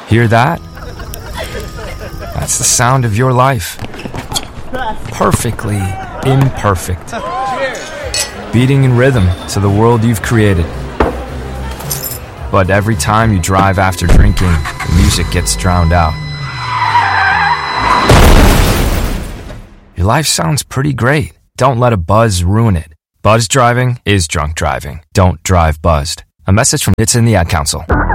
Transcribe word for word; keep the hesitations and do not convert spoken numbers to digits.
Hear that? That's the sound of your life. Perfectly imperfect. Beating in rhythm to the world you've created. But every time you drive after drinking, the music gets drowned out. Your life sounds pretty great. Don't let a buzz ruin it. Buzz driving is drunk driving. Don't drive buzzed. A message from It's in the Ad Council.